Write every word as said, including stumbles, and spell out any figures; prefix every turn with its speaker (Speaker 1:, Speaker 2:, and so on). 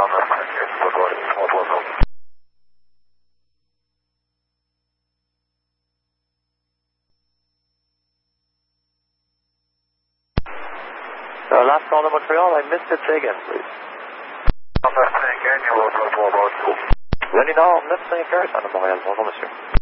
Speaker 1: Uh, last call to Montreal, I missed it. Say again, please.
Speaker 2: Again, you will go to about two.
Speaker 1: Ready now, neuf cinq un, c'est à Montréal. Bonjour, monsieur.